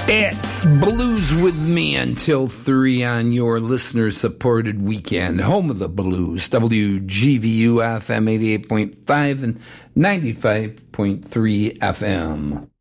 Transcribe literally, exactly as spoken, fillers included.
It's Blues with me until three on your listener-supported weekend. Home of the Blues, W G V U F M eighty-eight point five and ninety-five point three F M.